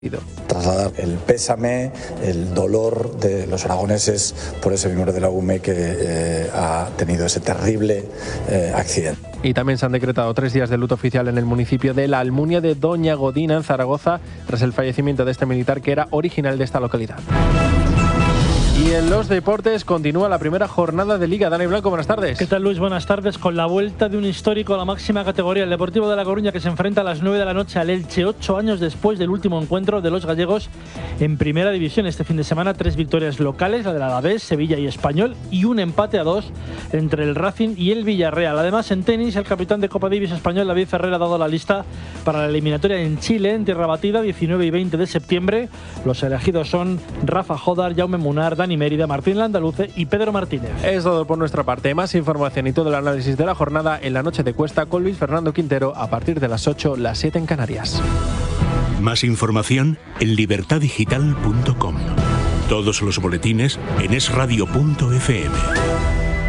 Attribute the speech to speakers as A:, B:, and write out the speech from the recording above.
A: Trasladar el pésame, el dolor de los aragoneses por ese miembro de la UME que ha tenido ese terrible accidente.
B: Y también se han decretado 3 días de luto oficial en el municipio de La Almunia de Doña Godina, en Zaragoza, tras el fallecimiento de este militar que era original de esta localidad. Y en los deportes continúa la primera jornada de Liga. Dani Blanco, buenas tardes.
C: ¿Qué tal, Luis? Buenas tardes. Con la vuelta de un histórico a la máxima categoría, el Deportivo de La Coruña, que se enfrenta a las 9 de la noche al Elche, 8 años después del último encuentro de los gallegos en Primera División. Este fin de semana 3 victorias locales, la del Alavés, Sevilla y Español, y un empate a 2 entre el Racing y el Villarreal. Además, en tenis, el capitán de Copa Davis español, David Ferrer, ha dado la lista para la eliminatoria en Chile, en tierra batida, 19 y 20 de septiembre. Los elegidos son Rafa Jodar, Jaume Munar, Dani Mérida, Martín Landaluce y Pedro Martínez.
B: Es todo por nuestra parte. Más información y todo el análisis de la jornada en La Noche de Cuesta con Luis Fernando Quintero a partir de las 8, las 7 en Canarias.
D: Más información en libertadigital.com. Todos los boletines en esradio.fm.